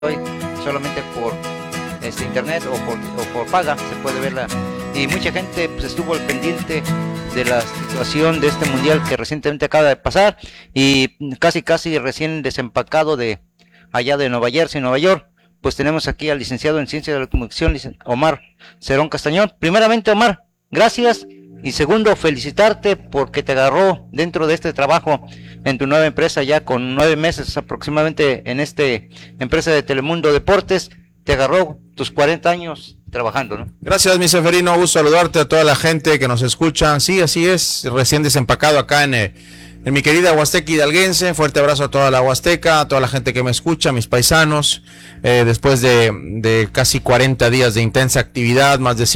hoy solamente por internet o por paga se puede verla, y mucha gente pues estuvo al pendiente de la situación de este mundial que recientemente acaba de pasar y casi recién desempacado de allá de Nueva Jersey, Nueva York. Pues tenemos aquí al licenciado en Ciencia de la Comunicación, Omar Cerón Castañón. Primeramente, Omar, gracias, y segundo, felicitarte porque te agarró dentro de este trabajo en tu nueva empresa, ya con 9 meses aproximadamente en empresa de Telemundo Deportes. Te agarró tus 40 años trabajando, ¿no? Gracias, mi Seferino, gusto saludarte a toda la gente que nos escucha. Sí, así es, recién desempacado acá en mi querida Huasteca hidalguense. Fuerte abrazo a toda la Huasteca, a toda la gente que me escucha, mis paisanos. Después de casi 40 días de intensa actividad, más bien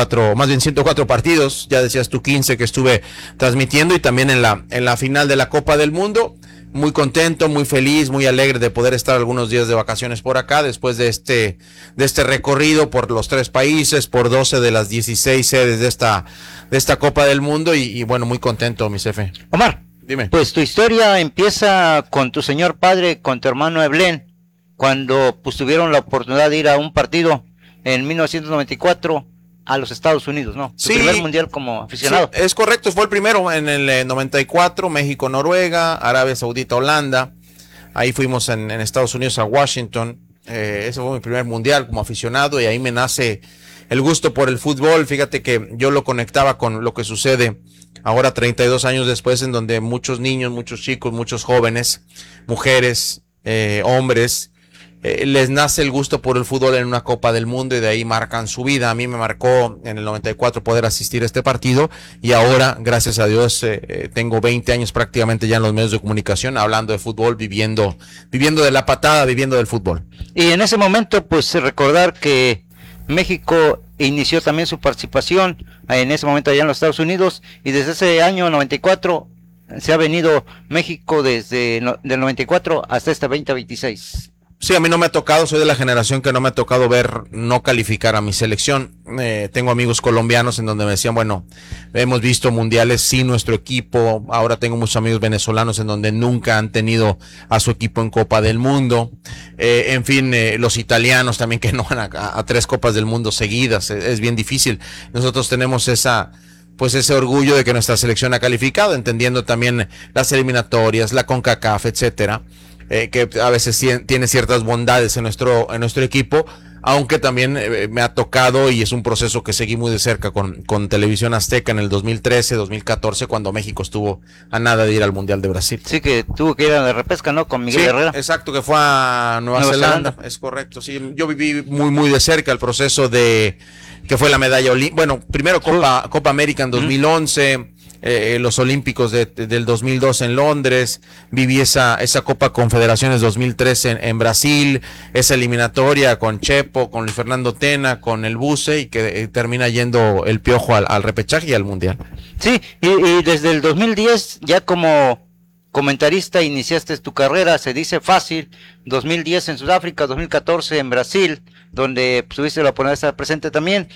104 partidos, ya decías tú 15 que estuve transmitiendo, y también en la final de la Copa del Mundo. Muy contento, muy feliz, muy alegre de poder estar algunos días de vacaciones por acá, después de este recorrido por los 3 países, por 12 de las 16 sedes de esta Copa del Mundo, y bueno, muy contento, mi jefe. Omar, dime. Pues tu historia empieza con tu señor padre, con tu hermano Eblén, cuando pues tuvieron la oportunidad de ir a un partido en 1994 a los Estados Unidos, ¿no? Tu primer mundial como aficionado. Sí, es correcto, fue el primero en el 94, México, Noruega, Arabia Saudita, Holanda. Ahí fuimos en Estados Unidos a Washington. Ese fue mi primer mundial como aficionado, y ahí me nace el gusto por el fútbol. Fíjate que yo lo conectaba con lo que sucede ahora 32 años después, en donde muchos niños, muchos chicos, muchos jóvenes, mujeres, hombres, les nace el gusto por el fútbol en una Copa del Mundo, y de ahí marcan su vida. A mí me marcó en el 94 poder asistir a este partido, y ahora, gracias a Dios, tengo 20 años prácticamente ya en los medios de comunicación, hablando de fútbol, viviendo de la patada, viviendo del fútbol. Y en ese momento, pues recordar que México inició también su participación en ese momento allá en los Estados Unidos, y desde ese año 94 se ha venido México desde del 94 hasta este 2026. Sí, a mí no me ha tocado, soy de la generación que no me ha tocado ver no calificar a mi selección. Tengo amigos colombianos en donde me decían, bueno, hemos visto mundiales sin nuestro equipo. Ahora tengo muchos amigos venezolanos en donde nunca han tenido a su equipo en Copa del Mundo. En fin, los italianos también que no van a 3 Copas del Mundo seguidas. Es bien difícil. Nosotros tenemos ese orgullo de que nuestra selección ha calificado, entendiendo también las eliminatorias, la CONCACAF, etcétera. Que a veces tiene ciertas bondades en nuestro equipo, aunque también me ha tocado, y es un proceso que seguí muy de cerca con Televisión Azteca en el 2013, 2014, cuando México estuvo a nada de ir al Mundial de Brasil. Sí, que tuvo que ir a la repesca, ¿no? Con Miguel Herrera. Exacto, que fue a Nueva Zelanda, es correcto. Sí, yo viví muy de cerca el proceso que fue la medalla olímpica. Bueno, primero Copa América en 2011. Los Olímpicos del 2002 en Londres, viví esa Copa Confederaciones 2003 en Brasil, esa eliminatoria con Chepo, con Luis Fernando Tena, con el Buce, y que termina yendo el Piojo al repechaje y al Mundial. Sí, y desde el 2010 ya como comentarista iniciaste tu carrera, se dice fácil. 2010 en Sudáfrica, 2014 en Brasil, donde tuviste la oportunidad de estar presente también,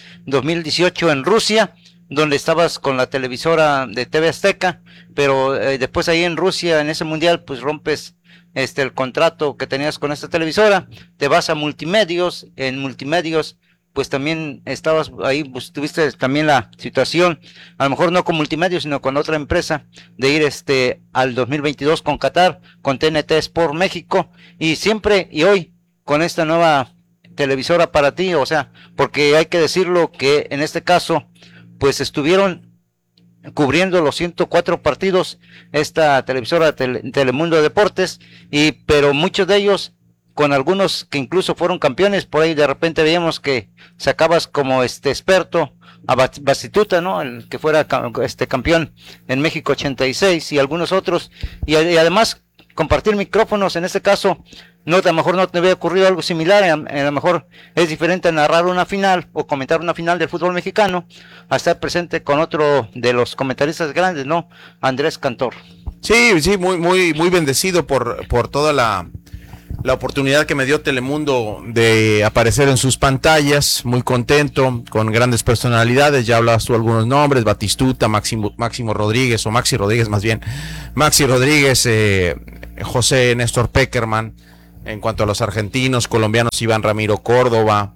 2018 en Rusia, donde estabas con la televisora de TV Azteca, pero después ahí en Rusia, en ese mundial, pues rompes el contrato que tenías con esta televisora, te vas a Multimedios. En Multimedios pues también estabas ahí, pues tuviste también la situación, a lo mejor no con Multimedios, sino con otra empresa, de ir al 2022 con Qatar, con TNT Sport México, y siempre y hoy con esta nueva televisora para ti, o sea, porque hay que decirlo que en este caso pues estuvieron cubriendo los 104 partidos esta televisora Telemundo Deportes, pero muchos de ellos con algunos que incluso fueron campeones. Por ahí de repente veíamos que sacabas como experto a Bastituta, ¿no? El que fuera campeón en México 86, y algunos otros, y además compartir micrófonos. En este caso no, a lo mejor no te había ocurrido algo similar, a lo mejor es diferente narrar una final o comentar una final del fútbol mexicano a estar presente con otro de los comentaristas grandes, ¿no? Andrés Cantor. Sí, muy bendecido por toda la oportunidad que me dio Telemundo de aparecer en sus pantallas, muy contento, con grandes personalidades. Ya hablabas tú algunos nombres: Batistuta, Máximo Rodríguez, o Maxi Rodríguez más bien, Maxi Rodríguez, José Néstor Peckerman, En cuanto a los argentinos, colombianos, Iván Ramiro Córdoba,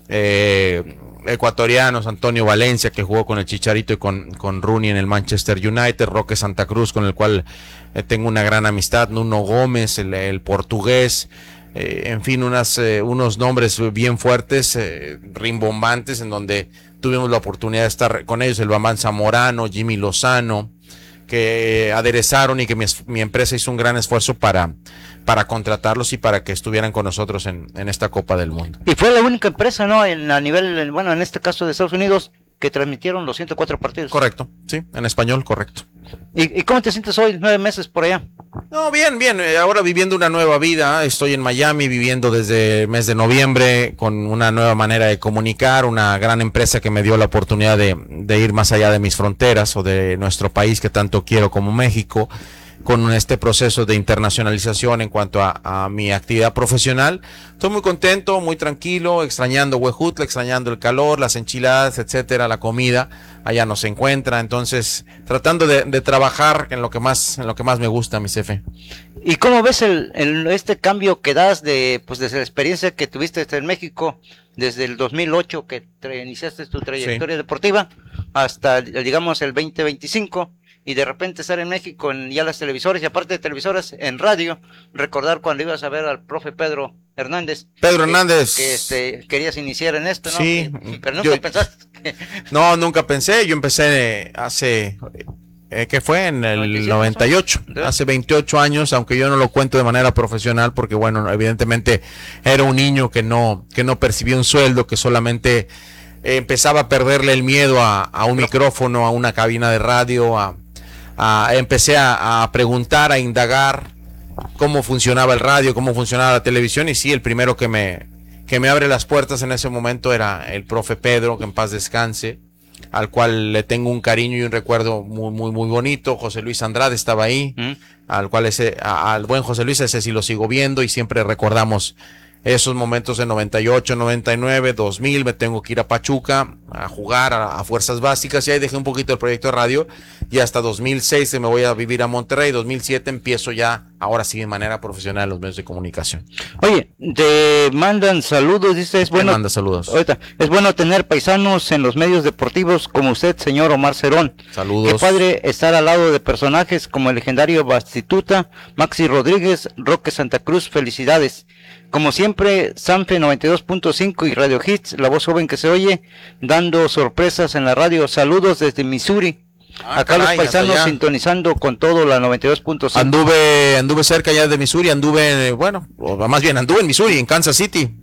ecuatorianos, Antonio Valencia, que jugó con el Chicharito y con Rooney en el Manchester United, Roque Santa Cruz, con el cual tengo una gran amistad, Nuno Gómez, el portugués, en fin, unos nombres bien fuertes, rimbombantes, en donde tuvimos la oportunidad de estar con ellos, el Bambán Zamorano, Jimmy Lozano, que aderezaron y que mi empresa hizo un gran esfuerzo para contratarlos y para que estuvieran con nosotros en esta Copa del Mundo. Y fue la única empresa, ¿no? A nivel, bueno, en este caso de Estados Unidos, que transmitieron los 104 partidos. Correcto, sí, en español, correcto. ¿Y cómo te sientes hoy, 9 meses por allá? No, bien, bien. Ahora viviendo una nueva vida. Estoy en Miami viviendo desde el mes de noviembre con una nueva manera de comunicar, una gran empresa que me dio la oportunidad de ir más allá de mis fronteras o de nuestro país que tanto quiero como México, con este proceso de internacionalización en cuanto a mi actividad profesional. Estoy muy contento, muy tranquilo, extrañando Huejutla, extrañando el calor, las enchiladas, etcétera, la comida. Allá no se encuentra, entonces tratando de trabajar en lo que más me gusta, mi jefe. ¿Y cómo ves este cambio que das desde la experiencia que tuviste en México, desde el 2008 que iniciaste tu trayectoria deportiva hasta, digamos, el 2025? Y de repente estar en México en ya las televisoras y aparte de televisoras en radio, recordar cuando ibas a ver al profe Pedro Hernández. Pedro Hernández. Que querías iniciar en esto, ¿no? Sí. Pero nunca pensaste. No, nunca pensé. Yo empecé hace, ¿qué fue? En el 98, hace 28 años, aunque yo no lo cuento de manera profesional porque, bueno, evidentemente era un niño que no percibía un sueldo, que solamente empezaba a perderle el miedo a un micrófono, a una cabina de radio, empecé a preguntar, a indagar cómo funcionaba el radio, cómo funcionaba la televisión, y sí, el primero que me abre las puertas en ese momento era el profe Pedro, que en paz descanse, al cual le tengo un cariño y un recuerdo muy, muy, muy bonito. José Luis Andrade estaba ahí, al cual al buen José Luis, ese sí lo sigo viendo y siempre recordamos esos momentos de 98, 99, 2000, me tengo que ir a Pachuca a jugar a fuerzas básicas y ahí dejé un poquito el proyecto de radio y hasta 2006 me voy a vivir a Monterrey, 2007 empiezo ya, ahora sí de manera profesional en los medios de comunicación. Oye, te mandan saludos, dice, es bueno. Me manda saludos. Ahorita, es bueno tener paisanos en los medios deportivos como usted, señor Omar Cerón. Saludos. Qué padre estar al lado de personajes como el legendario Bastituta, Maxi Rodríguez, Roque Santa Cruz, felicidades. Como siempre, Sanfe 92.5 y Radio Hits, la voz joven que se oye, dando sorpresas en la radio. Saludos desde Missouri. Acá caray, los paisanos sintonizando con todo la 92.5. Anduve cerca ya de Missouri, anduve en Missouri, en Kansas City.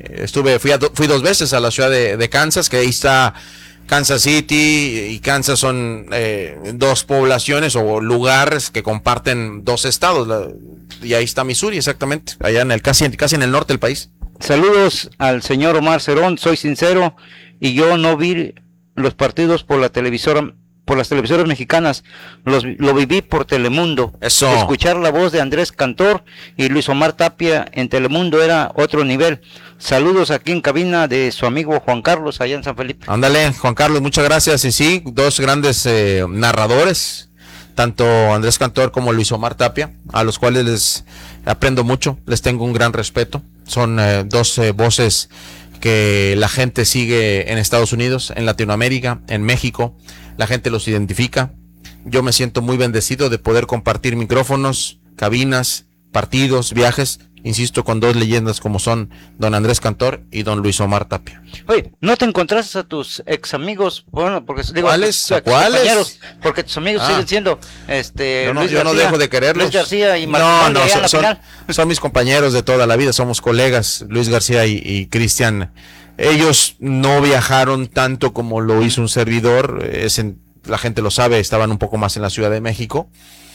Fui 2 veces a la ciudad de Kansas, que ahí está Kansas City y Kansas son 2 poblaciones o lugares que comparten 2 estados, y ahí está Missouri exactamente, allá casi en el norte del país. Saludos al señor Omar Cerón, soy sincero y yo no vi los partidos por las televisoras mexicanas, lo viví por Telemundo. Eso. Escuchar la voz de Andrés Cantor y Luis Omar Tapia en Telemundo era otro nivel. Saludos aquí en cabina de su amigo Juan Carlos allá en San Felipe. Ándale, Juan Carlos, muchas gracias. Y sí, 2 grandes narradores, tanto Andrés Cantor como Luis Omar Tapia, a los cuales les aprendo mucho, les tengo un gran respeto. Son 2 voces que la gente sigue en Estados Unidos, en Latinoamérica, en México. La gente los identifica. Yo me siento muy bendecido de poder compartir micrófonos, cabinas, partidos, viajes, insisto, con 2 leyendas como son don Andrés Cantor y don Luis Omar Tapia. Oye, ¿no te encontraste a tus ex amigos? Bueno, porque digo, ¿cuáles? Compañeros, porque tus amigos siguen siendo yo no García, dejo de quererlos. Luis García y Martín. Son mis compañeros de toda la vida, somos colegas, Luis García y Cristian. Ellos no viajaron tanto como lo hizo un servidor, la gente lo sabe, estaban un poco más en la Ciudad de México.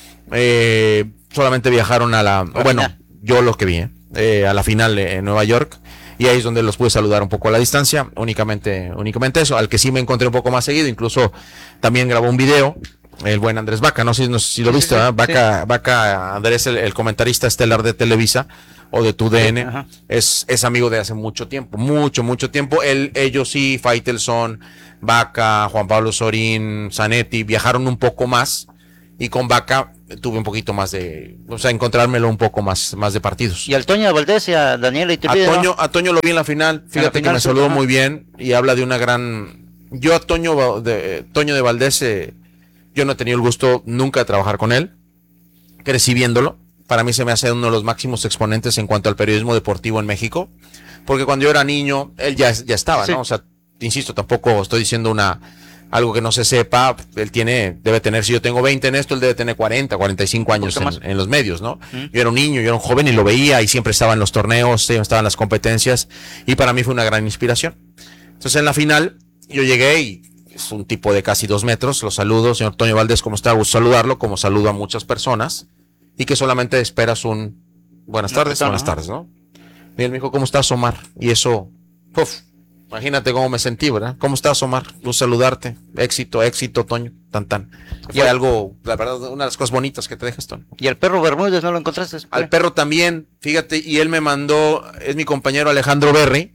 Solamente viajaron yo lo que vi, a la final en Nueva York, y ahí es donde los pude saludar un poco a la distancia, únicamente eso. Al que sí me encontré un poco más seguido, incluso también grabó un video, el buen Andrés Vaca, no sé si lo viste, sí. Vaca Andrés, el comentarista estelar de Televisa o de TUDN, es amigo de hace mucho tiempo, mucho tiempo. Ellos sí, Faitelson, Vaca, Juan Pablo Sorín, Zanetti, viajaron un poco más, y con Vaca tuve un poquito más de, o sea, encontrármelo un poco más de partidos. Y al Toño Valdés y a Daniela Iturbide, A Toño lo vi en la final, fíjate que me saludó muy bien y habla de una gran... Yo a Toño de Valdés, yo no he tenido el gusto nunca de trabajar con él, crecí viéndolo, para mí se me hace uno de los máximos exponentes en cuanto al periodismo deportivo en México, porque cuando yo era niño, él ya estaba, sí, ¿no? O sea, insisto, tampoco estoy diciendo algo que no se sepa, él debe tener, si yo tengo 20 en esto, él debe tener 40, 45 años en los medios, ¿no? Yo era un niño, yo era un joven y lo veía y siempre estaba en los torneos, siempre estaba en las competencias y para mí fue una gran inspiración. Entonces en la final yo llegué y es un tipo de casi 2 metros, lo saludo, señor Toño Valdés, ¿cómo está? Gusto saludarlo, como saludo a muchas personas y que solamente esperas un buenas tardes, ¿no? Y él me dijo, ¿cómo estás, Omar? Y eso, imagínate cómo me sentí, ¿verdad? ¿Cómo estás, Omar? Gusto saludarte. Éxito, Toño. Tan. Fue algo, la verdad, una de las cosas bonitas que te dejas, Toño. ¿Y el perro Bermúdez no lo encontraste? Al perro también, fíjate, y él me mandó, es mi compañero Alejandro Berry,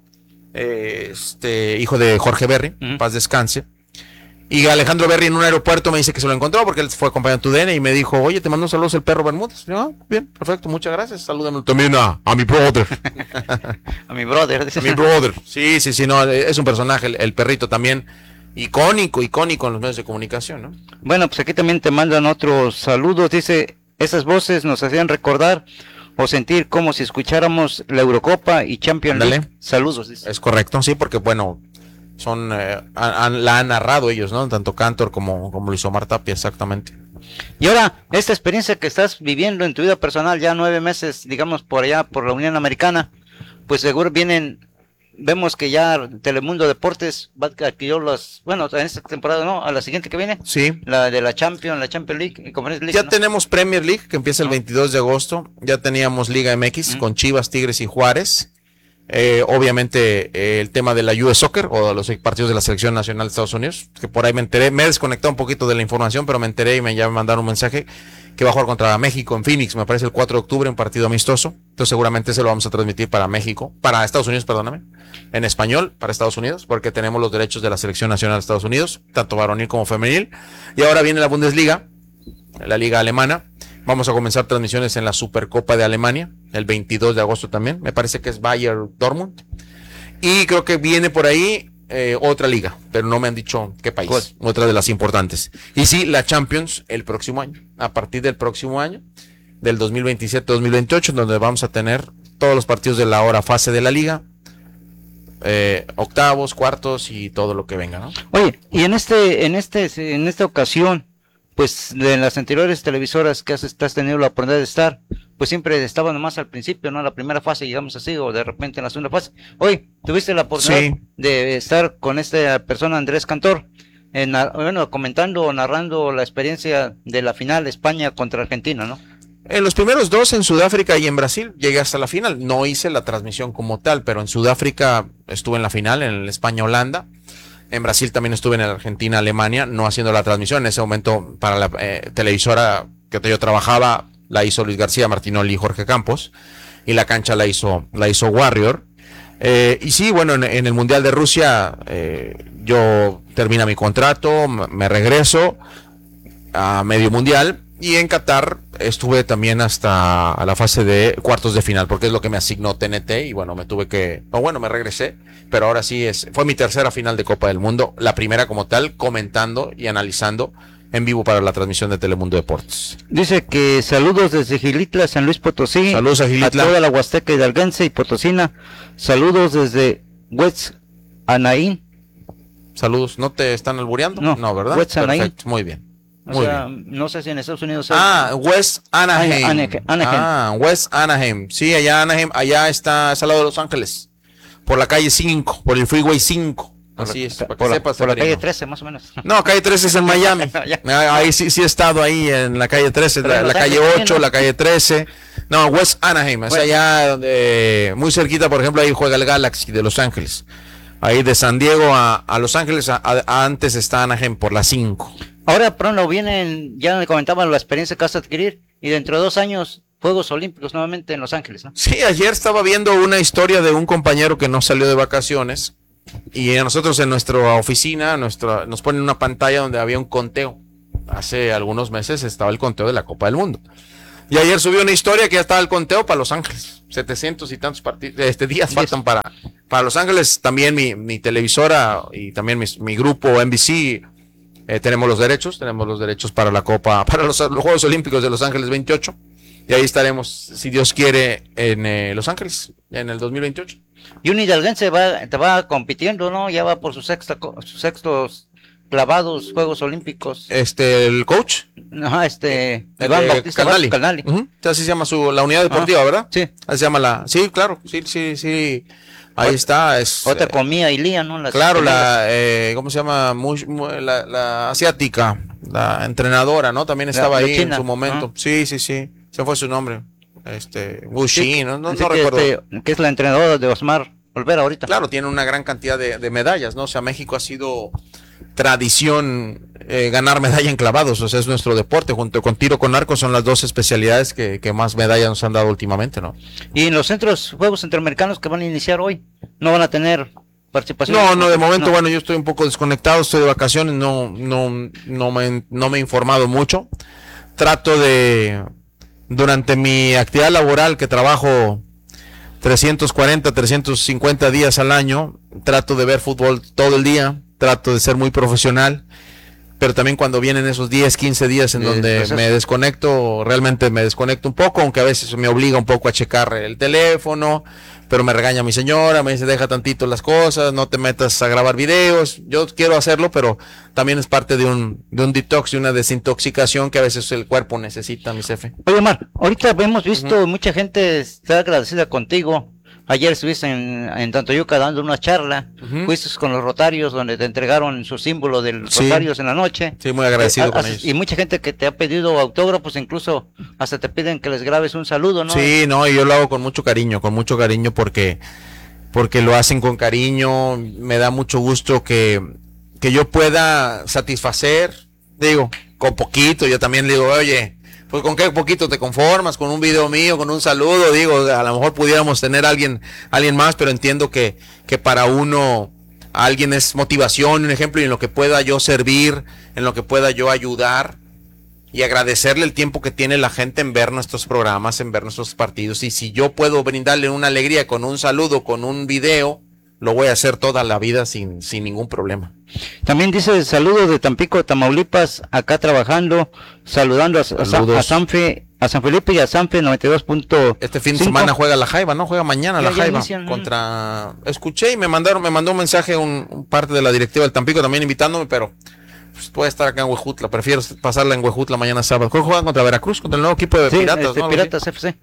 hijo de Jorge Berry, paz descanse. Y Alejandro Berry en un aeropuerto me dice que se lo encontró porque él fue acompañado a TUDN y me dijo, oye, te mando saludos el perro Bermúdez. Yo, bien, perfecto, muchas gracias. Salúdame también a mi brother. A mi brother. A mi brother. Sí, no, es un personaje, el perrito también icónico en los medios de comunicación, ¿no? Bueno, pues aquí también te mandan otros saludos. Dice, esas voces nos hacían recordar o sentir como si escucháramos la Eurocopa y Champions League. Saludos, dice. Es correcto, sí, porque bueno... la han narrado ellos, ¿no? Tanto Cantor como Luis Omar Tapia, exactamente. Y ahora, esta experiencia que estás viviendo en tu vida personal, ya 9 meses, digamos, por allá, por la Unión Americana, pues seguro vemos que ya Telemundo Deportes va a adquirir en esta temporada, ¿no? A la siguiente que viene. Sí. La de la Champions League y Conference League. Ya, ¿no? Tenemos Premier League, que empieza el 22 de agosto, ya teníamos Liga MX con Chivas, Tigres y Juárez. Obviamente el tema de la US Soccer o los partidos de la Selección Nacional de Estados Unidos, que por ahí me enteré, me he desconectado un poquito de la información, pero me enteré y ya me mandaron un mensaje que va a jugar contra México en Phoenix, me parece el 4 de octubre, un partido amistoso. Entonces seguramente se lo vamos a transmitir para Estados Unidos, en español para Estados Unidos, porque tenemos los derechos de la Selección Nacional de Estados Unidos, tanto varonil como femenil. Y ahora viene la Bundesliga, la liga alemana. Vamos a comenzar transmisiones en la Supercopa de Alemania, el 22 de agosto también. Me parece que es Bayer Dortmund. Y creo que viene por ahí otra liga, pero no me han dicho qué país. ¿Cuál? Otra de las importantes. Y sí, la Champions el próximo año. A partir del próximo año, del 2027-2028, donde vamos a tener todos los partidos de la hora fase de la liga. Octavos, cuartos y todo lo que venga, ¿no? Oye, y en esta ocasión, pues de las anteriores televisoras que has tenido la oportunidad de estar, pues siempre estaban nomás al principio, ¿no? La primera fase, digamos así, o de repente en la segunda fase. Hoy tuviste la oportunidad de estar con esta persona, Andrés Cantor, comentando o narrando la experiencia de la final España contra Argentina, ¿no? En los primeros 2, en Sudáfrica y en Brasil, llegué hasta la final. No hice la transmisión como tal, pero en Sudáfrica estuve en la final, en el España-Holanda. En Brasil también estuve en el Argentina-Alemania, no haciendo la transmisión. En ese momento, para la televisora que yo trabajaba, la hizo Luis García Martinoli y Jorge Campos. Y la cancha la hizo Warrior. Y sí, bueno, en el Mundial de Rusia, yo termino mi contrato, me regreso a medio mundial. Y en Qatar estuve también hasta a la fase de cuartos de final, porque es lo que me asignó TNT y bueno, me regresé, pero ahora sí fue mi tercera final de Copa del Mundo, la primera como tal, comentando y analizando en vivo para la transmisión de Telemundo Deportes. Dice que saludos desde Gilitla, San Luis Potosí. Saludos a Gilitla. A toda la Huasteca hidalguense y potosina. Saludos desde West Anaheim. Saludos, ¿no te están albureando? No, ¿verdad? West Anaheim. Perfecto, muy bien. Muy bien. No sé si en Estados Unidos West Anaheim. Anaheim. West Anaheim. Sí, Anaheim, allá está al lado de Los Ángeles. Por la calle 5, por el Freeway 5. Así es, para que sepas. Por la calle 13, más o menos. No, calle 13 es en Miami. Ahí sí he estado ahí en la calle 13, la calle 8, la calle 13. No, West Anaheim, es allá donde, muy cerquita, por ejemplo, ahí juega el Galaxy de Los Ángeles. Ahí de San Diego a Los Ángeles, antes está Anaheim por la 5. Ahora pronto vienen, ya me comentaban la experiencia que vas a adquirir, y dentro de 2 años, Juegos Olímpicos nuevamente en Los Ángeles, ¿no? Sí, ayer estaba viendo una historia de un compañero que no salió de vacaciones, y a nosotros en nuestra oficina, nos ponen una pantalla donde había un conteo hace algunos meses estaba el conteo de la Copa del Mundo. Y ayer subió una historia que ya estaba el conteo para Los Ángeles. 700 y tantos días faltan para Los Ángeles. También mi televisora y también mi grupo NBC tenemos los derechos para la Copa, para los Juegos Olímpicos de Los Ángeles 28. Y ahí estaremos, si Dios quiere, en Los Ángeles, en el 2028. Y un hidalguense te va compitiendo, ¿no? Ya va por sus sextos clavados Juegos Olímpicos. El coach. Ajá, Iván Bautista Calnali. Así se llama la unidad deportiva, ¿verdad? Sí. Así se llama sí, claro, sí. Ahí está. Otra comía y lía, ¿no? Claro, ¿cómo se llama? La asiática, la entrenadora, ¿no? También estaba ahí China, en su momento. Sí. Se fue su nombre. Wuxi, no recuerdo. Que es la entrenadora de Osmar Olvera ahorita. Claro, tiene una gran cantidad de medallas, ¿no? O sea, México ha sido tradición ganar medalla en clavados, o sea, es nuestro deporte, junto con tiro con arco son las dos especialidades que más medallas nos han dado últimamente, ¿no? Y en los Juegos Centroamericanos que van a iniciar hoy, ¿no van a tener participación? No, de momento, bueno, yo estoy un poco desconectado, estoy de vacaciones, no me he informado mucho. Trato durante mi actividad laboral, que trabajo 340, 350 días al año, trato de ver fútbol todo el día, trato de ser muy profesional, pero también cuando vienen esos 10, 15 días en donde me desconecto, realmente me desconecto un poco, aunque a veces me obliga un poco a checar el teléfono, pero me regaña mi señora, me dice deja tantito las cosas, no te metas a grabar videos. Yo quiero hacerlo, pero también es parte de un detox, de una desintoxicación que a veces el cuerpo necesita, mi jefe. Oye, Omar, ahorita hemos visto mucha gente está agradecida contigo. Ayer estuviste en Tantoyuca dando una charla, fuiste con los Rotarios donde te entregaron su símbolo del Rotarios en la noche. Sí, muy agradecido con ellos. Y mucha gente que te ha pedido autógrafos, incluso hasta te piden que les grabes un saludo, ¿no? Sí, y yo lo hago con mucho cariño porque lo hacen con cariño, me da mucho gusto que yo pueda satisfacer, digo, con poquito, yo también le digo, oye, pues con qué poquito te conformas, con un video mío, con un saludo, digo, a lo mejor pudiéramos tener alguien más, pero entiendo que para uno, alguien es motivación, un ejemplo, y en lo que pueda yo servir, en lo que pueda yo ayudar, y agradecerle el tiempo que tiene la gente en ver nuestros programas, en ver nuestros partidos, y si yo puedo brindarle una alegría con un saludo, con un video, lo voy a hacer toda la vida sin ningún problema. También dice saludos de Tampico, Tamaulipas, acá trabajando, saludando a San Felipe y a Sanfe 92.5. Este fin de semana juega la Jaiba, ¿no? Juega mañana la Jaiba contra... Escuché y me mandó un mensaje un parte de la directiva del Tampico también invitándome, pero pues puede estar acá en Huejutla, prefiero pasarla en Huejutla mañana sábado. Juegan contra Veracruz, contra el nuevo equipo de Piratas, ¿no? Piratas FC.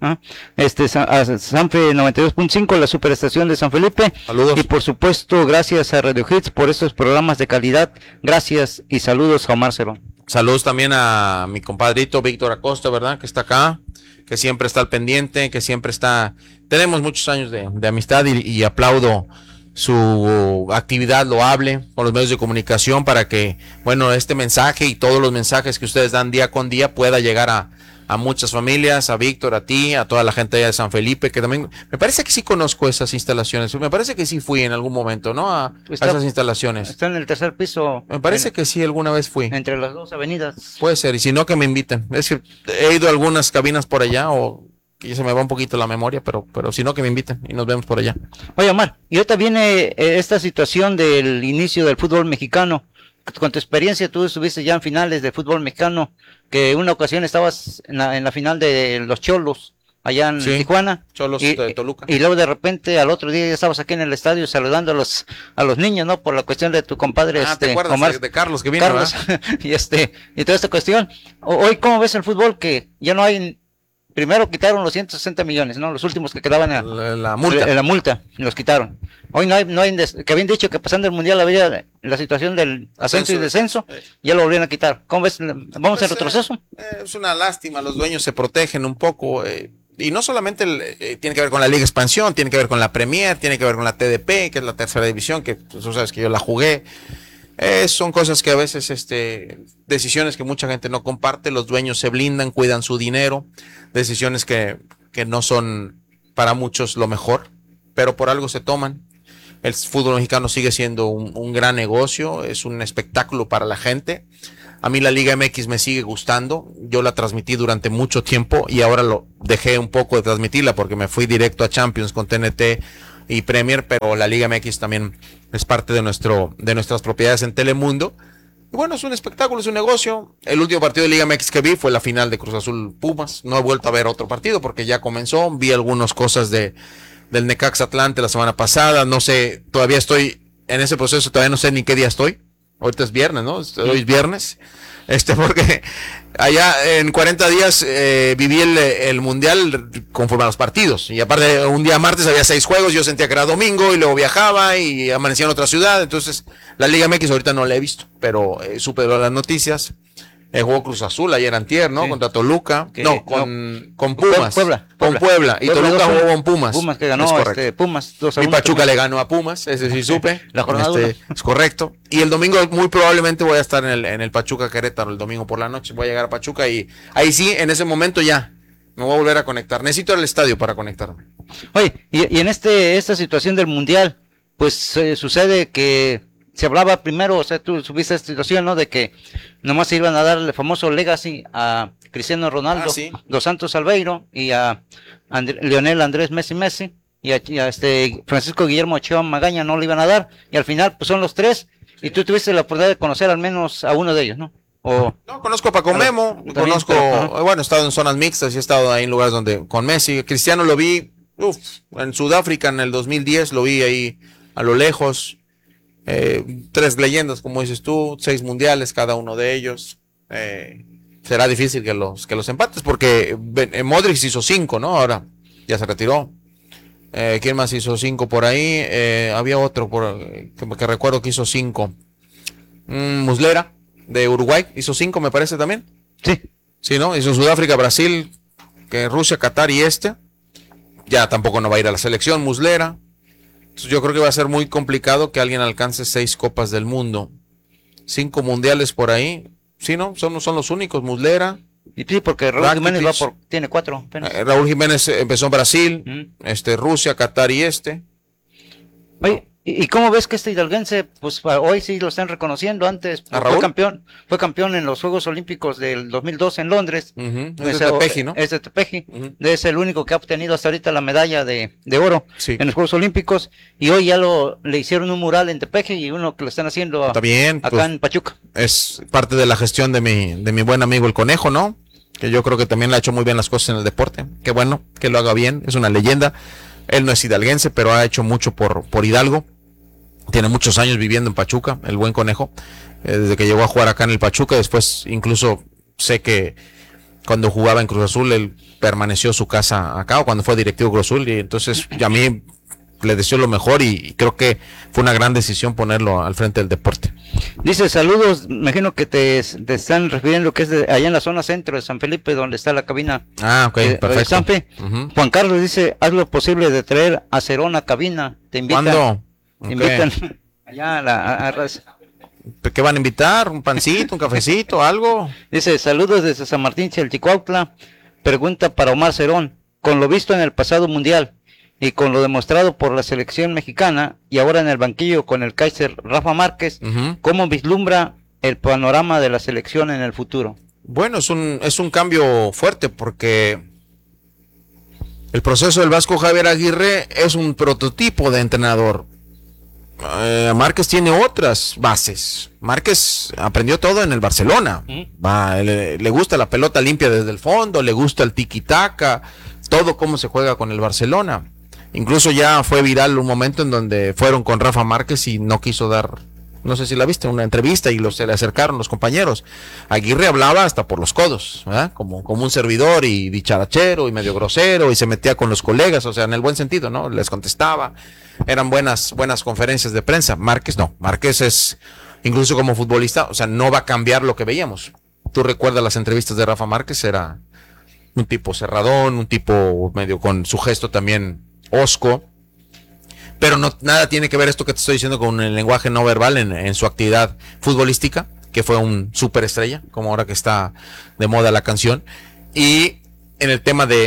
Sanfe 92.5, la superestación de San Felipe. Saludos. Y por supuesto, gracias a Radio Hits por estos programas de calidad. Gracias y saludos a Omar Cerón. Saludos también a mi compadrito Víctor Acosta, ¿verdad? Que está acá, que siempre está al pendiente, que siempre está... Tenemos muchos años de amistad y aplaudo su actividad loable con los medios de comunicación para que, bueno, este mensaje y todos los mensajes que ustedes dan día con día pueda llegar a muchas familias, a Víctor, a ti, a toda la gente allá de San Felipe, que también, me parece que sí conozco esas instalaciones, me parece que sí fui en algún momento, ¿no? A esas instalaciones. Está en el tercer piso. Me parece que sí, alguna vez fui. Entre las dos avenidas. Puede ser, y si no, que me inviten. Es que he ido a algunas cabinas por allá o... que se me va un poquito la memoria, pero si no, que me inviten y nos vemos por allá. Oye, Omar, y ahorita viene esta situación del inicio del fútbol mexicano. Con tu experiencia, tú estuviste ya en finales de fútbol mexicano, que una ocasión estabas en la final de los Cholos, allá en Tijuana. Cholos de Toluca. Y luego de repente, al otro día ya estabas aquí en el estadio saludando a los niños, ¿no? Por la cuestión de tu compadre, ¿te acuerdas Omar, de Carlos que vino, Carlos, y toda esta cuestión. Hoy, ¿cómo ves el fútbol? Que ya no hay... Primero quitaron los 160 millones, ¿no? Los últimos que quedaban en la multa. La multa, los quitaron. Hoy no hay que habían dicho que pasando el Mundial había la situación del ascenso y descenso, ya lo volvieron a quitar. ¿Cómo ves? ¿Vamos en retroceso? Es una lástima, los dueños se protegen un poco, y no solamente tiene que ver con la Liga Expansión, tiene que ver con la Premier, tiene que ver con la TDP, que es la tercera división, que pues, tú sabes que yo la jugué. Son cosas que a veces, decisiones que mucha gente no comparte, los dueños se blindan, cuidan su dinero, decisiones que no son para muchos lo mejor, pero por algo se toman. El fútbol mexicano sigue siendo un gran negocio, es un espectáculo para la gente. A mí la Liga MX me sigue gustando. Yo la transmití durante mucho tiempo y ahora lo dejé un poco de transmitirla porque me fui directo a Champions con TNT y Premier, pero la Liga MX también es parte de nuestras propiedades en Telemundo. Y bueno, es un espectáculo, es un negocio. El último partido de Liga MX que vi fue la final de Cruz Azul Pumas. No he vuelto a ver otro partido porque ya comenzó. Vi algunas cosas del Necaxa Atlante la semana pasada. No sé, todavía estoy en ese proceso, todavía no sé ni qué día estoy. Ahorita es viernes, ¿no? Hoy es viernes. Porque allá en 40 días viví el Mundial conforme a los partidos. Y aparte, un día martes había 6 juegos, yo sentía que era domingo y luego viajaba y amanecía en otra ciudad. Entonces, la Liga MX ahorita no la he visto, pero supe de las noticias. Jugó Cruz Azul ayer antier, ¿no? Sí. Contra Toluca. Con Pumas. Puebla. Con Puebla. Y Toluca jugó con Pumas. Pumas que ganó, Pumas 2-1. Y Pachuca le ganó a Pumas, ese sí supe. La jornada es correcto. Y el domingo muy probablemente voy a estar en el Pachuca Querétaro el domingo por la noche. Voy a llegar a Pachuca y ahí sí, en ese momento ya me voy a volver a conectar. Necesito el estadio para conectarme. Oye, y en esta situación del Mundial, pues sucede que se hablaba primero, o sea, tú subiste esta situación, ¿no? De que nomás se iban a dar el famoso legacy a Cristiano Ronaldo, ¿sí? Dos Santos Aveiro y a Lionel Andrés Messi y a Francisco Guillermo Ochoa Magaña no le iban a dar, y al final pues son los 3 y tú tuviste la oportunidad de conocer al menos a uno de ellos, ¿no? No, conozco a Paco Memo, conozco, bueno, he estado en zonas mixtas y he estado ahí en lugares donde con Messi. Cristiano lo vi en Sudáfrica en el 2010, lo vi ahí a lo lejos. 3 leyendas, como dices tú, 6 mundiales cada uno de ellos. Será difícil que los empates porque Modric hizo 5, ¿no? Ahora ya se retiró. ¿Quién más hizo 5 por ahí? Había otro que recuerdo que hizo 5. Muslera de Uruguay hizo 5, me parece también. Sí, ¿no? Hizo Sudáfrica, Brasil, Rusia, Qatar y ya tampoco no va a ir a la selección. Muslera. Yo creo que va a ser muy complicado que alguien alcance 6 copas del mundo. 5 mundiales por ahí. Sí, ¿no? Son los únicos. Muslera. Y sí, porque Raúl Jiménez tiene 4 apenas. Raúl Jiménez empezó en Brasil, Rusia, Qatar y Oye, ¿y cómo ves que este hidalguense, pues hoy sí lo están reconociendo? Antes fue campeón en los Juegos Olímpicos del 2002 en Londres. Es de Tepeji, ¿no? Es de Tepeji. Es el único que ha obtenido hasta ahorita la medalla de oro en los Juegos Olímpicos. Y hoy ya le hicieron un mural en Tepeji y uno que lo están haciendo acá pues, en Pachuca. Es parte de la gestión de mi buen amigo el Conejo, ¿no? Que yo creo que también le ha hecho muy bien las cosas en el deporte. Qué bueno que lo haga bien, es una leyenda. Él no es hidalguense, pero ha hecho mucho por Hidalgo. Tiene muchos años viviendo en Pachuca, el buen Conejo, desde que llegó a jugar acá en el Pachuca. Después incluso sé que cuando jugaba en Cruz Azul, él permaneció su casa acá, o cuando fue directivo de Cruz Azul, y entonces a mí le deseo lo mejor y creo que fue una gran decisión ponerlo al frente del deporte. Dice, saludos, me imagino que te están refiriendo que es allá en la zona centro de San Felipe, donde está la cabina. Perfecto. Juan Carlos dice, haz lo posible de traer a Cerón a cabina, te invitan. ¿Cuándo? Te invitan allá a ¿Qué van a invitar? ¿Un pancito, un cafecito, algo? Dice, saludos desde San Martín Chalchicuautla. Pregunta para Omar Cerón, con lo visto en el pasado mundial y con lo demostrado por la selección mexicana y ahora en el banquillo con el Kaiser Rafa Márquez, ¿cómo vislumbra el panorama de la selección en el futuro? Bueno, es un cambio fuerte porque el proceso del Vasco Javier Aguirre es un prototipo de entrenador. Márquez tiene otras bases. Márquez aprendió todo en el Barcelona. Le gusta la pelota limpia desde el fondo, le gusta el tiki-taka, todo cómo se juega con el Barcelona. Incluso ya fue viral un momento en donde fueron con Rafa Márquez y no quiso dar, no sé si la viste, una entrevista y se le acercaron los compañeros. Aguirre hablaba hasta por los codos, ¿verdad? Como un servidor y dicharachero y medio grosero y se metía con los colegas, o sea, en el buen sentido, ¿no? Les contestaba. Eran buenas conferencias de prensa. Márquez no. Márquez es, incluso como futbolista, o sea, no va a cambiar lo que veíamos. Tú recuerdas las entrevistas de Rafa Márquez, era un tipo cerradón, un tipo medio con su gesto también hosco. Pero nada tiene que ver esto que te estoy diciendo con el lenguaje no verbal en su actividad futbolística, que fue un superestrella, como ahora que está de moda la canción. Y en el tema de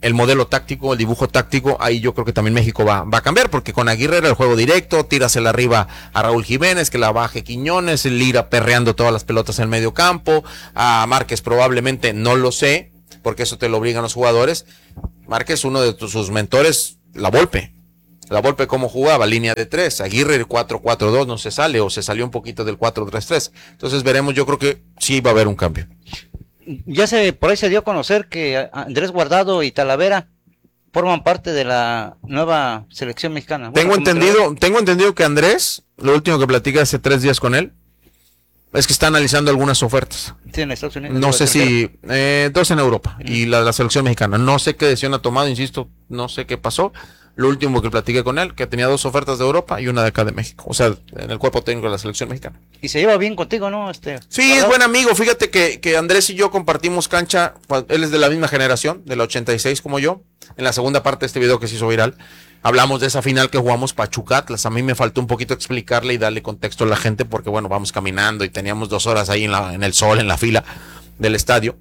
el modelo táctico, el dibujo táctico, ahí yo creo que también México va a cambiar, porque con Aguirre era el juego directo, tírasela arriba a Raúl Jiménez, que la baje Quiñones, el Lira perreando todas las pelotas en el medio campo, a Márquez probablemente, no lo sé, porque eso te lo obligan los jugadores. Márquez, uno de sus mentores, La Volpe cómo jugaba, línea de 3, Aguirre el 4-4-2 no se sale, o se salió un poquito del 4-3-3, entonces veremos, yo creo que sí va a haber un cambio. Ya por ahí se dio a conocer que Andrés Guardado y Talavera forman parte de la nueva selección mexicana. Tengo entendido que Andrés, lo último que platicé hace 3 días con él, es que está analizando algunas ofertas. Sí, en Estados Unidos. No sé si 2 en Europa y la selección mexicana. No sé qué decisión ha tomado, insisto, no sé qué pasó. Lo último que platiqué con él, que tenía 2 ofertas de Europa y una de acá de México. O sea, en el cuerpo técnico de la selección mexicana. Y se lleva bien contigo, ¿no? Sí, es buen amigo. Fíjate que Andrés y yo compartimos cancha. Él es de la misma generación, de la 86 como yo. En la segunda parte de este video que se hizo viral, hablamos de esa final que jugamos Pachuca Atlas. A mí me faltó un poquito explicarle y darle contexto a la gente, porque bueno, vamos caminando y teníamos 2 horas ahí en el sol, en la fila del estadio.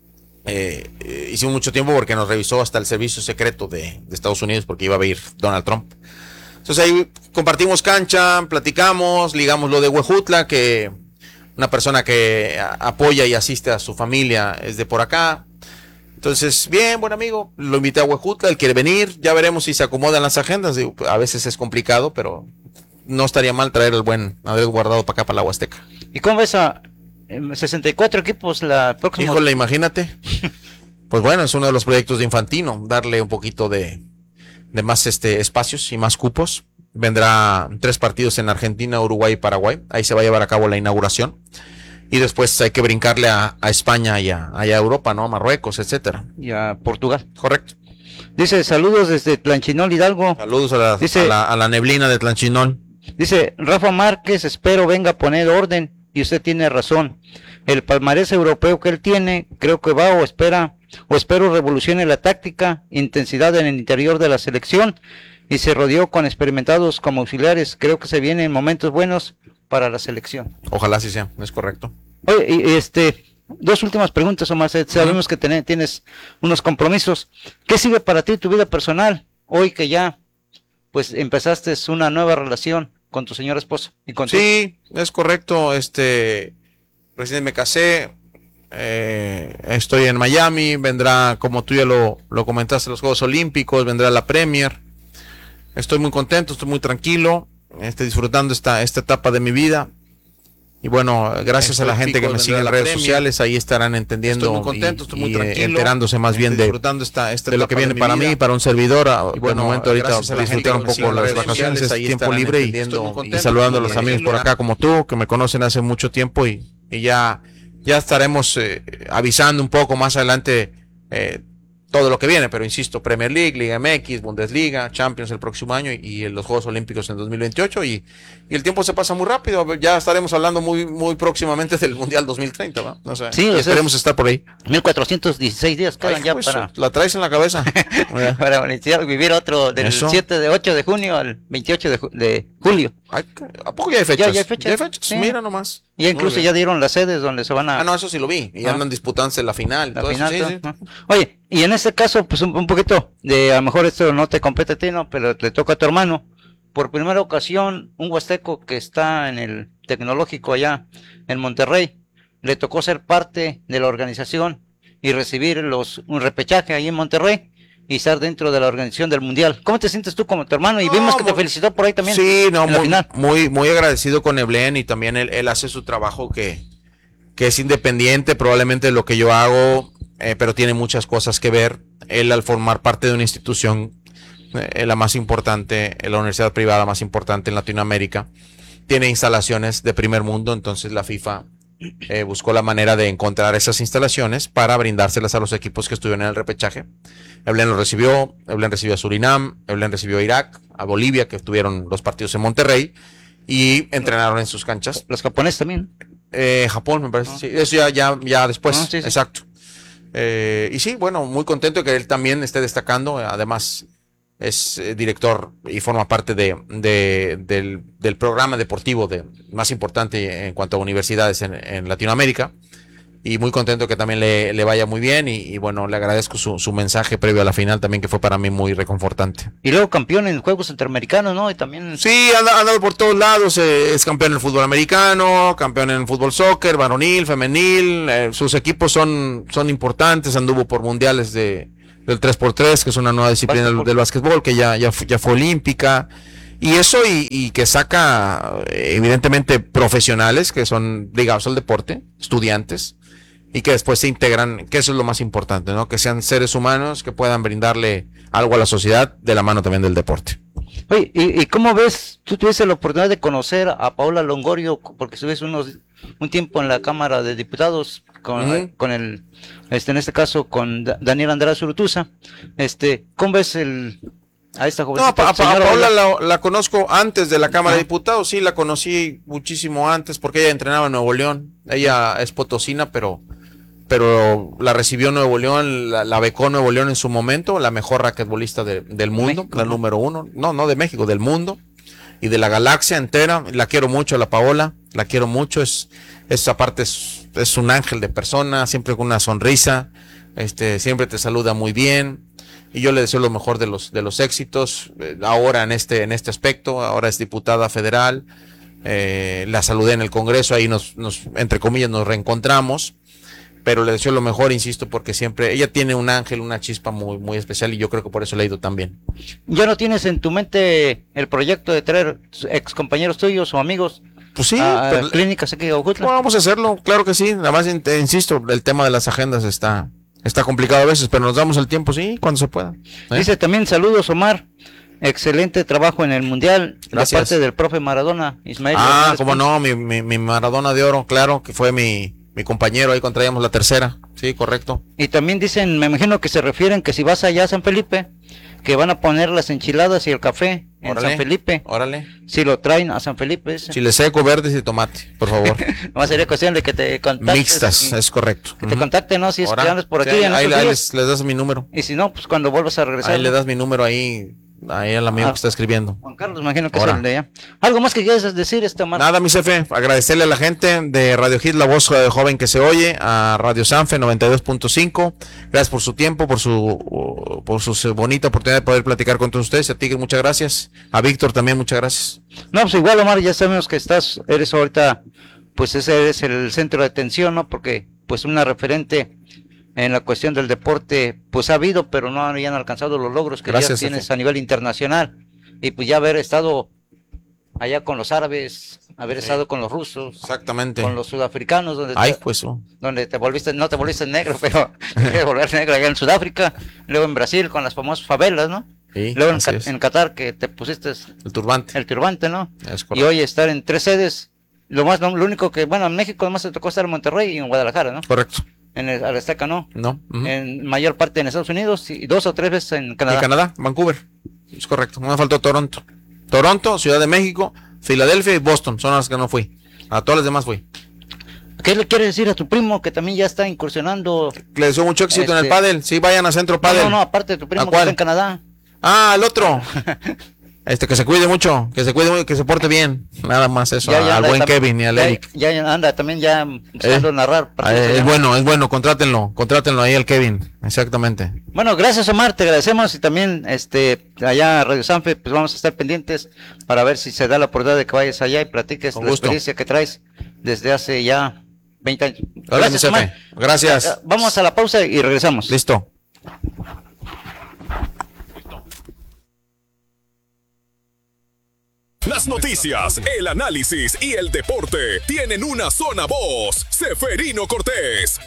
Hicimos mucho tiempo porque nos revisó hasta el servicio secreto de Estados Unidos, porque iba a ir Donald Trump. Entonces ahí compartimos cancha, platicamos, ligamos lo de Huejutla, que una persona que apoya y asiste a su familia es de por acá. Entonces, bien, buen amigo, lo invité a Huejutla, él quiere venir, ya veremos si se acomodan las agendas. Digo, a veces es complicado, pero no estaría mal traer al buen Andrés Guardado para acá, para la Huasteca. ¿Y cómo ves a 64 equipos la próxima? Híjole, imagínate. Pues bueno, es uno de los proyectos de Infantino, darle un poquito de más espacios y más cupos. Vendrá 3 partidos en Argentina, Uruguay y Paraguay. Ahí se va a llevar a cabo la inauguración. Y después hay que brincarle a España y a Europa, ¿no? A Marruecos, etcétera. Y a Portugal. Correcto. Dice, saludos desde Tlanchinol, Hidalgo. Saludos a la neblina de Tlanchinol. Dice, Rafa Márquez, espero venga a poner orden, y usted tiene razón. El palmarés europeo que él tiene, creo que va o espero revolucione la táctica, intensidad en el interior de la selección, y se rodeó con experimentados como auxiliares. Creo que se vienen momentos buenos para la selección. Ojalá así sea, es correcto. Oye, 2 últimas preguntas, Omar. Sabemos que tienes unos compromisos. ¿Qué sigue para ti tu vida personal hoy que ya pues empezaste una nueva relación con tu señora esposa y con Sí, es correcto. Recién me casé, estoy en Miami, vendrá, como tú ya lo comentaste, los Juegos Olímpicos, vendrá la Premier. Estoy muy contento, estoy muy tranquilo, disfrutando esta etapa de mi vida. Y bueno, gracias a la gente que me sigue en las redes sociales, ahí estarán entendiendo. Estoy muy contento, estoy muy tranquilo, enterándose más bien de lo que viene para mí, y para un servidor. Y bueno, momento ahorita disfrutar un poco las vacaciones, este tiempo libre y saludando a los amigos por acá como tú, que me conocen hace mucho tiempo, y ya estaremos avisando un poco más adelante todo lo que viene, pero insisto, Premier League, Liga MX, Bundesliga, Champions el próximo año y los Juegos Olímpicos en 2028 y el tiempo se pasa muy rápido. Ya estaremos hablando muy próximamente del Mundial 2030, ¿no? O sea, sí, esperemos estar por ahí. 1416 días quedan ya para... La traes en la cabeza. Para vivir otro del 8 de junio al 28 de julio. Ay, ¿a poco ya hay fechas? Ya hay fechas. Sí. Mira nomás. Y incluso ya dieron las sedes donde se van a... no, eso sí lo vi. Y andan disputándose la final. Sí. Oye, y en este caso, pues un poquito de, a lo mejor esto no te compete a ti, ¿no? Pero le toca a tu hermano. Por primera ocasión, un huasteco que está en el tecnológico allá en Monterrey, le tocó ser parte de la organización y recibir un repechaje ahí en Monterrey y estar dentro de la organización del Mundial. ¿Cómo te sientes tú como tu hermano? Y vimos que te felicitó por ahí también. Sí, muy agradecido con Eblen, y también él hace su trabajo que es independiente probablemente de lo que yo hago, pero tiene muchas cosas que ver. Él, al formar parte de una institución, la más importante, la universidad privada más importante en Latinoamérica, tiene instalaciones de primer mundo, entonces la FIFA buscó la manera de encontrar esas instalaciones para brindárselas a los equipos que estuvieron en el repechaje. Eblen lo recibió, Eblen recibió a Surinam, Eblen recibió a Irak, a Bolivia, que tuvieron los partidos en Monterrey y entrenaron en sus canchas. Los japoneses también. Japón, me parece, sí. Eso ya después, sí. Exacto. Y sí, bueno, muy contento de que él también esté destacando. Además, es director y forma parte del programa deportivo más importante en cuanto a universidades en Latinoamérica. y muy contento que también le vaya muy bien y bueno, le agradezco su mensaje previo a la final también, que fue para mí muy reconfortante. Y luego campeón en Juegos Centroamericanos, ¿no? Y también... Sí, ha andado por todos lados, es campeón en el fútbol americano, campeón en el fútbol soccer, varonil, femenil, sus equipos son importantes, anduvo por mundiales del 3x3, que es una nueva disciplina del básquetbol, que ya fue olímpica. Y eso y que saca evidentemente profesionales que son ligados al deporte, estudiantes, y que después se integran, que eso es lo más importante, ¿no? Que sean seres humanos que puedan brindarle algo a la sociedad de la mano también del deporte. Oye, ¿y cómo ves? Tú tuviste la oportunidad de conocer a Paola Longorio, porque estuviste un tiempo en la Cámara de Diputados con el, en este caso, con Daniel Andrade Zurutuza. ¿Cómo ves a esta jovencita? No, a Paola la conozco antes de la Cámara de Diputados, sí, la conocí muchísimo antes, porque ella entrenaba en Nuevo León. Ella es potosina, pero la recibió Nuevo León, la becó Nuevo León en su momento, la mejor raquetbolista del mundo, México, la número 1, no de México, del mundo y de la galaxia entera. La quiero mucho a la Paola, la quiero mucho, aparte es un ángel de persona, siempre con una sonrisa, siempre te saluda muy bien. Y yo le deseo lo mejor de los éxitos, ahora en este aspecto, ahora es diputada federal, la saludé en el Congreso, ahí nos entre comillas nos reencontramos, pero le deseo lo mejor, insisto, porque siempre, ella tiene un ángel, una chispa muy, muy especial, y yo creo que por eso le ha ido tan bien. ¿Ya no tienes en tu mente el proyecto de traer ex compañeros tuyos o amigos? Pues sí, pero clínicas aquí en Aujutla. Bueno, vamos a hacerlo, claro que sí, nada más insisto, el tema de las agendas está complicado a veces, pero nos damos el tiempo, sí, cuando se pueda. Dice también, saludos Omar, excelente trabajo en el Mundial. Gracias. De parte del profe Maradona, Ismael. Cómo no, mi Maradona de oro, claro, que fue mi compañero, ahí contraíamos la tercera, sí, correcto. Y también dicen, me imagino que se refieren que si vas allá a San Felipe, que van a poner las enchiladas y el café en San Felipe. Órale. Si lo traen a San Felipe. Chile seco, verdes y tomate, por favor. No sería cuestión de que te contactes. Mixtas, es correcto. Que te contacten, ¿no? Si es que andas por aquí. Sí, ahí les das mi número. Y si no, pues cuando vuelvas a regresar. Ahí le das mi número ahí al amigo que está escribiendo. Juan Carlos, me imagino que es el de allá. ¿Algo más que quieras decir, Omar? Nada, mi jefe, agradecerle a la gente de Radio Hit, la voz joven que se oye, a Radio Sanfe 92.5. Gracias por su tiempo, por su bonita oportunidad de poder platicar con todos ustedes. A ti, muchas gracias. A Víctor también, muchas gracias. No, pues igual, Omar, ya sabemos que eres ahorita, pues ese eres el centro de atención, ¿no? Porque, pues, una referente en la cuestión del deporte, pues ha habido, pero no habían alcanzado los logros que ya tienes a nivel internacional. Y pues ya haber estado allá con los árabes, haber estado con los rusos, exactamente, con los sudafricanos, donde no te volviste negro, pero te volver negro allá en Sudáfrica, luego en Brasil con las famosas favelas, ¿no? Sí, luego en Qatar que te pusiste el turbante, ¿no? Y hoy estar en 3 sedes, lo único que, bueno, en México además te tocó estar en Monterrey y en Guadalajara, ¿no? Correcto. En el Azteca no. Uh-huh. En mayor parte en Estados Unidos y 2 o 3 veces en Canadá. En Canadá, Vancouver. Es correcto. No me faltó Toronto. Toronto, Ciudad de México, Filadelfia y Boston son las que no fui. A todas las demás fui. ¿Qué le quieres decir a tu primo que también ya está incursionando? Le deseo mucho éxito en el pádel. Sí, vayan a Centro Pádel. No, aparte de tu primo que está en Canadá. El otro. Que se cuide mucho, que se porte bien, nada más eso, al buen Kevin y al Eric. Ya anda también ya empezando a narrar. Es bueno, contrátenlo ahí al Kevin, exactamente. Bueno, gracias Omar, te agradecemos y también allá Radio Sanfe, pues vamos a estar pendientes para ver si se da la oportunidad de que vayas allá y platiques la experiencia que traes desde hace ya 20 años. Gracias Omar. Gracias. Vamos a la pausa y regresamos. Listo. Las noticias, el análisis y el deporte tienen una sola voz. Seferino Cortés.